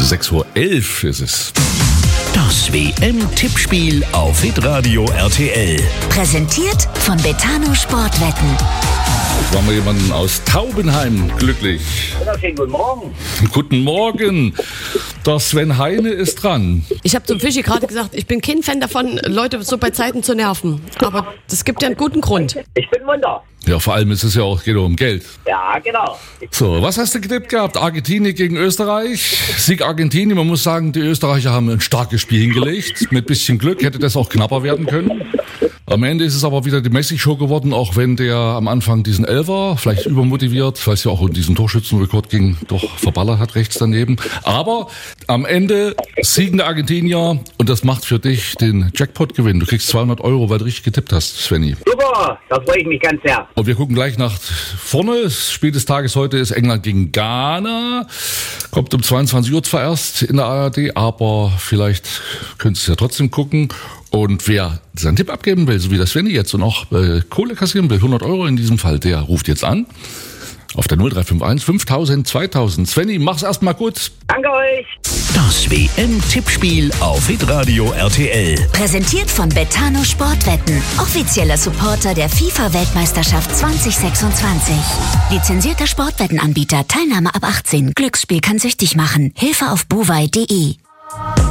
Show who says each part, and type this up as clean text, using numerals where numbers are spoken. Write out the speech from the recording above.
Speaker 1: 6:11 Uhr ist es.
Speaker 2: Das WM-Tippspiel auf Hitradio RTL.
Speaker 3: Präsentiert von Betano Sportwetten.
Speaker 1: Jetzt machen wir jemanden aus Taubenheim glücklich.
Speaker 4: Wunderschönen guten Morgen.
Speaker 1: Guten Morgen. Der Sven Heine ist dran.
Speaker 5: Ich habe zum Fischi gerade gesagt, ich bin kein Fan davon, Leute so bei Zeiten zu nerven. Aber das gibt ja einen guten Grund.
Speaker 4: Ich bin munter.
Speaker 1: Ja, vor allem ist es ja auch, geht um Geld.
Speaker 4: Ja, genau.
Speaker 1: So, was hast du getippt gehabt? Argentinien gegen Österreich. Sieg Argentinien. Man muss sagen, die Österreicher haben ein starkes Spiel hingelegt. Mit bisschen Glück hätte das auch knapper werden können. Am Ende ist es aber wieder die Messi-Show geworden, auch wenn der am Anfang diesen Elfer, vielleicht übermotiviert, weil es ja auch um diesen Torschützenrekord ging, doch verballert hat rechts daneben. Aber am Ende siegende Argentinier und das macht für dich den Jackpot-Gewinn. Du kriegst 200 €, weil du richtig getippt hast, Svenny.
Speaker 4: Super, da freue ich mich ganz sehr.
Speaker 1: Und wir gucken gleich nach vorne. Das Spiel des Tages heute ist England gegen Ghana. Kommt um 22 Uhr zwar erst in der ARD, aber vielleicht könntest du es ja trotzdem gucken. Und wer seinen Tipp abgeben will, so wie das Svenny jetzt und auch Kohle kassieren will, 100 € in diesem Fall, der ruft jetzt an. Auf der 0351 5000 2000. Svenny, mach's erstmal gut.
Speaker 4: Danke euch.
Speaker 2: Das WM-Tippspiel auf Hitradio RTL.
Speaker 3: Präsentiert von Betano Sportwetten. Offizieller Supporter der FIFA-Weltmeisterschaft 2026. Lizenzierter Sportwettenanbieter. Teilnahme ab 18. Glücksspiel kann süchtig machen. Hilfe auf bovai.de.